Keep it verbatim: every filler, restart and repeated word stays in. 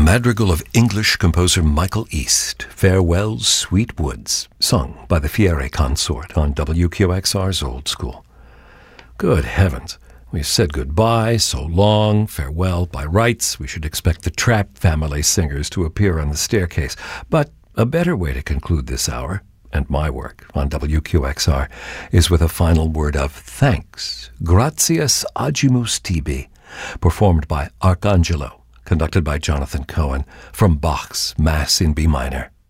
madrigal of English composer Michael East, Farewell, Sweet Woods, sung by the Fieri Consort on W Q X R's Old School. Good heavens, we've said goodbye, so long, farewell. By rights, we should expect the Trapp family singers to appear on the staircase. But a better way to conclude this hour, and my work on W Q X R, is with a final word of thanks. Gratias agimus tibi, performed by Arcangelo, conducted by Jonathan Cohen, from Bach's Mass in B minor.